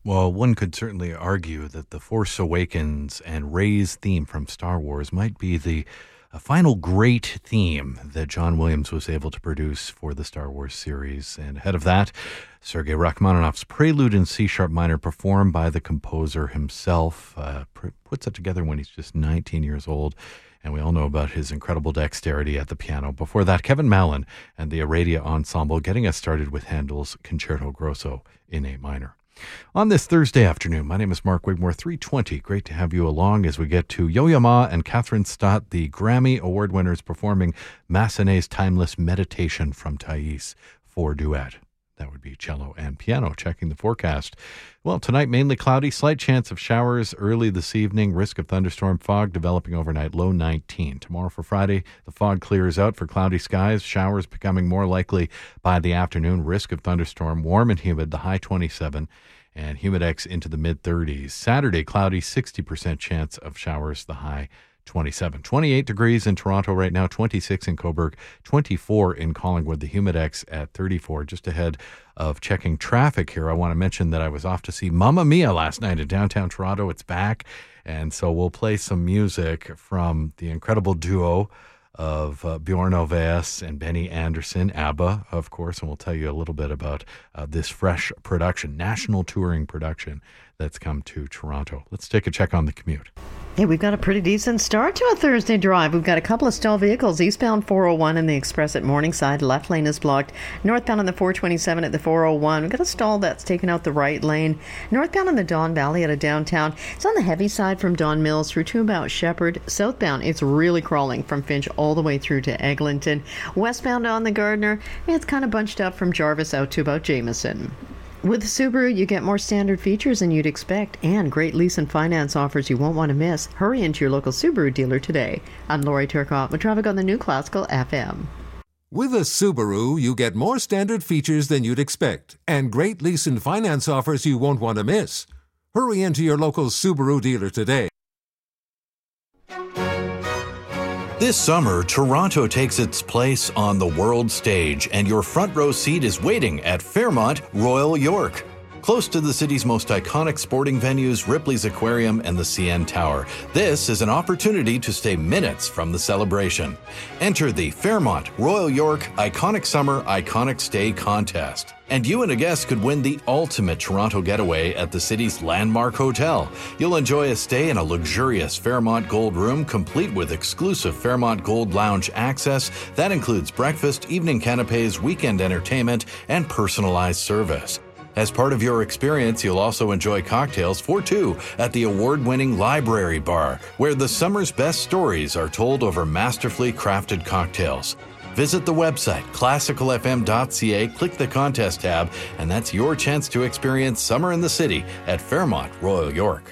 Well, one could certainly argue that The Force Awakens and Rey's theme from Star Wars might be the final great theme that John Williams was able to produce for the Star Wars series. And ahead of that, Sergei Rachmaninoff's Prelude in C-sharp minor, performed by the composer himself, puts it together when he's just 19 years old. And we all know about his incredible dexterity at the piano. Before that, Kevin Mallon and the Aradia Ensemble getting us started with Handel's Concerto Grosso in A minor. On this Thursday afternoon, my name is Mark Wigmore, 3:20. Great to have you along as we get to Yo-Yo Ma and Catherine Stott, the Grammy Award winners, performing Massenet's Timeless Meditation from Thais for duet. That would be cello and piano. Checking the forecast. Well, tonight mainly cloudy, slight chance of showers early this evening, risk of thunderstorm, fog developing overnight, low 19. Tomorrow for Friday, the fog clears out for cloudy skies, showers becoming more likely by the afternoon, risk of thunderstorm, warm and humid, the high 27, and humidex into the mid-30s. Saturday, cloudy, 60% chance of showers, the high 27. 28 degrees in Toronto right now, 26 in Cobourg, 24 in Collingwood, the humidex at 34. Just ahead of checking traffic here, I want to mention that I was off to see Mamma Mia last night in downtown Toronto. It's back, and so we'll play some music from the incredible duo of Bjorn Ulvaeus and Benny Andersson, ABBA, of course, and we'll tell you a little bit about this fresh production, national touring production that's come to Toronto. Let's take a check on the commute. Hey, we've got a pretty decent start to a Thursday drive. We've got a couple of stalled vehicles. Eastbound 401 and the Express at Morningside. Left lane is blocked. Northbound on the 427 at the 401. We've got a stall that's taken out the right lane. Northbound on the Don Valley out of downtown. It's on the heavy side from Don Mills through to about Shepherd. Southbound, it's really crawling from Finch all the way through to Eglinton. Westbound on the Gardner, it's kind of bunched up from Jarvis out to about Jameson. With Subaru, you get more standard features than you'd expect and great lease and finance offers you won't want to miss. Hurry into your local Subaru dealer today. I'm Lori Turcotte with traffic on the New Classical FM. With a Subaru, you get more standard features than you'd expect and great lease and finance offers you won't want to miss. Hurry into your local Subaru dealer today. This summer, Toronto takes its place on the world stage, and your front row seat is waiting at Fairmont Royal York. Close to the city's most iconic sporting venues, Ripley's Aquarium and the CN Tower, this is an opportunity to stay minutes from the celebration. Enter the Fairmont Royal York Iconic Summer Iconic Stay contest. And you and a guest could win the ultimate Toronto getaway at the city's landmark hotel. You'll enjoy a stay in a luxurious Fairmont Gold room complete with exclusive Fairmont Gold Lounge access that includes breakfast, evening canapes, weekend entertainment, and personalized service. As part of your experience, you'll also enjoy cocktails for two at the award-winning Library Bar, where the summer's best stories are told over masterfully crafted cocktails. Visit the website, classicalfm.ca, click the contest tab, and that's your chance to experience summer in the city at Fairmont Royal York.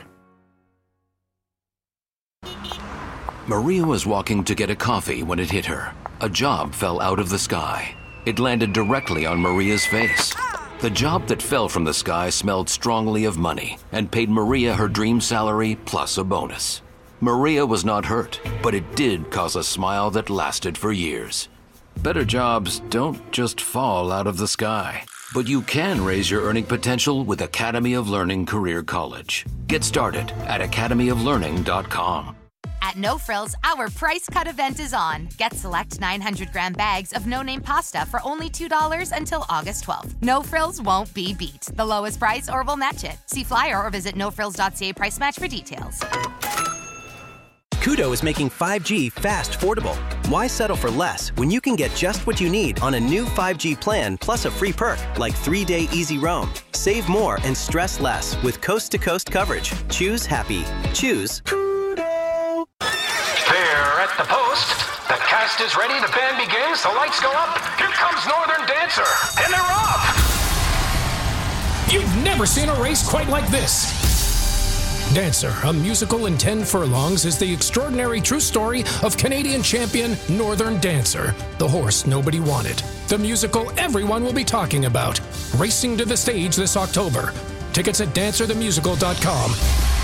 Maria was walking to get a coffee when it hit her. A job fell out of the sky. It landed directly on Maria's face. The job that fell from the sky smelled strongly of money and paid Maria her dream salary plus a bonus. Maria was not hurt, but it did cause a smile that lasted for years. Better jobs don't just fall out of the sky, but you can raise your earning potential with Academy of Learning Career College. Get started at academyoflearning.com. At No Frills, our price cut event is on. Get select 900-gram bags of no-name pasta for only $2 until August 12th. No Frills won't be beat. The lowest price or we'll match it. See flyer or visit nofrills.ca price match for details. Koodo is making 5G fast affordable. Why settle for less when you can get just what you need on a new 5G plan plus a free perk like 3-day easy roam? Save more and stress less with coast-to-coast coverage. Choose happy. Choose Koodo. There at the post, the cast is ready, the band begins, the lights go up, here comes Northern Dancer, and they're off! You've never seen a race quite like this. Dancer, a musical in 10 furlongs, is the extraordinary true story of Canadian champion Northern Dancer, the horse nobody wanted. The musical everyone will be talking about, racing to the stage this October. Tickets at dancerthemusical.com.